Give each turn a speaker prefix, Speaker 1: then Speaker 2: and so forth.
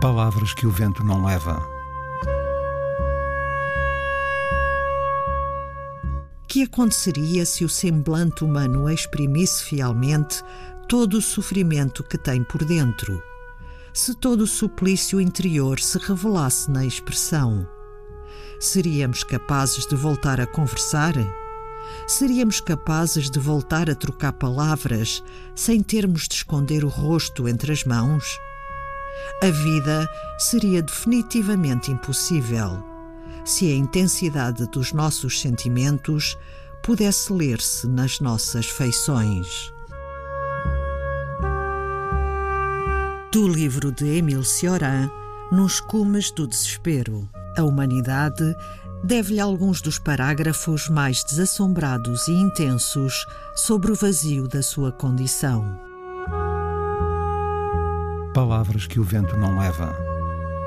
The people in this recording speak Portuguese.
Speaker 1: Palavras que o vento não leva.
Speaker 2: Que aconteceria se o semblante humano exprimisse fielmente todo o sofrimento que tem por dentro? Se todo o suplício interior se revelasse na expressão? Seríamos capazes de voltar a conversar? Seríamos capazes de voltar a trocar palavras sem termos de esconder o rosto entre as mãos? A vida seria definitivamente impossível se a intensidade dos nossos sentimentos pudesse ler-se nas nossas feições. Do livro de Émile Cioran, Nos Cumes do Desespero. A humanidade deve-lhe alguns dos parágrafos mais desassombrados e intensos sobre o vazio da sua condição.
Speaker 1: Palavras que o vento não leva.